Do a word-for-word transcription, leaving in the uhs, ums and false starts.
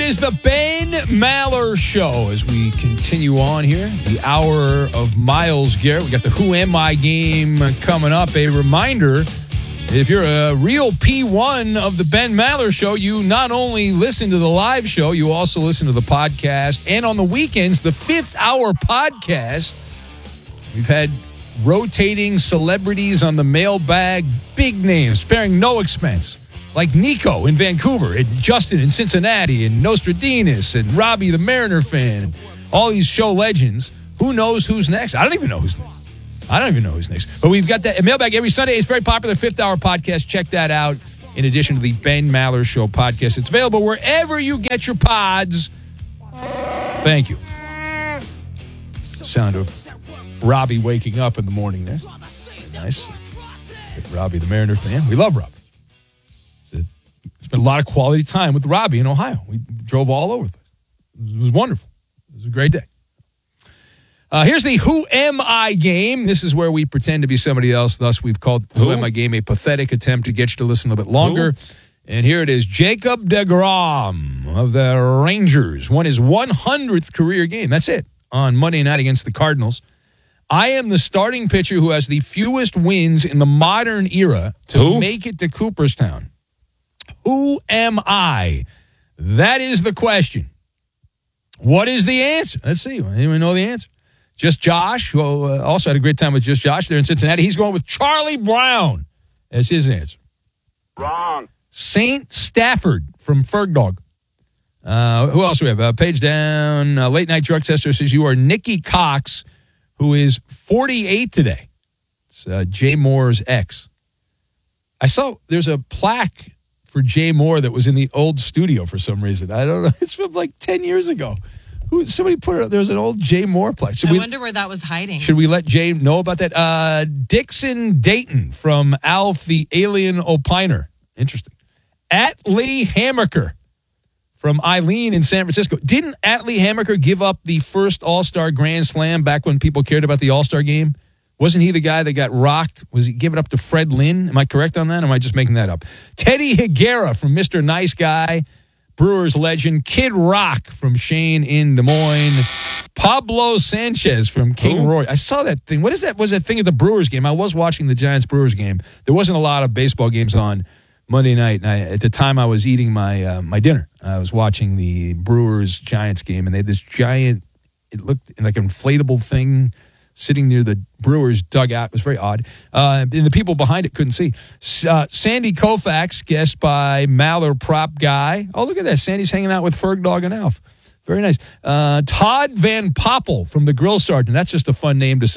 is the Ben Maller Show as we continue on here. The hour of Myles Garrett. We got the Who Am I game coming up. A reminder, if you're a real P one of the Ben Maller Show, you not only listen to the live show, you also listen to the podcast. And on the weekends, the fifth hour podcast, we've had rotating celebrities on the mailbag, big names, sparing no expense. Like Nico in Vancouver, and Justin in Cincinnati, and Nostradamus, and Robbie the Mariner fan, and all these show legends. Who knows who's next? I don't even know who's next. I don't even know who's next. But we've got that mailbag every Sunday. It's very popular fifth hour podcast. Check that out in addition to the Ben Maller Show podcast. It's available wherever you get your pods. Thank you. Sound of Robbie waking up in the morning there. Nice. Robbie the Mariner fan. We love Robbie. Spent a lot of quality time with Robbie in Ohio. We drove all over the place. It was wonderful. It was a great day. Uh, here's the Who Am I game. This is where we pretend to be somebody else. Thus, we've called Who, Who Am I game a pathetic attempt to get you to listen a little bit longer. Who? And here it is. Jacob deGrom of the Rangers won his one hundredth career game. That's it. On Monday night against the Cardinals. I am the starting pitcher who has the fewest wins in the modern era to Who? make it to Cooperstown. Who am I? That is the question. What is the answer? Let's see. Anyone know the answer? Just Josh, who uh, also had a great time with Just Josh there in Cincinnati. He's going with Charlie Brown as his answer. Wrong. Saint Stafford from Fergdog. Uh, who else do we have? Uh, page down. Uh, Late Night Drug Tester says you are Nikki Cox, who is forty-eight today. It's uh, Jay Moore's ex. I saw there's a plaque for Jay Moore that was in the old studio for some reason. I don't know. It's from like ten years ago. Who? Somebody put it. There was an old Jay Moore plaque. Should I we, wonder where that was hiding. Should we let Jay know about that? Uh, Dixon Dayton from Alf the Alien Opiner. Interesting. Atlee Hammaker from Eileen in San Francisco. Didn't Atlee Hammaker give up the first All-Star Grand Slam back when people cared about the All-Star game? Wasn't he the guy that got rocked? Was he giving up to Fred Lynn? Am I correct on that? Or am I just making that up? Teddy Higuera from Mister Nice Guy, Brewers legend. Kid Rock from Shane in Des Moines. Pablo Sanchez from King Ooh. Roy. I saw that thing. What is that? Was that thing at the Brewers game? I was watching the Giants-Brewers game. There wasn't a lot of baseball games on Monday night. And I, at the time, I was eating my uh, my dinner. I was watching the Brewers-Giants game, and they had this giant, it looked like an inflatable thing sitting near the Brewers dugout. It was very odd. Uh, and the people behind it couldn't see. Uh, Sandy Koufax, guest by Maller Prop Guy. Oh, look at that. Sandy's hanging out with Fergdog and Alf. Very nice. Uh, Todd Van Poppel from the Grill Sergeant. That's just a fun name to say.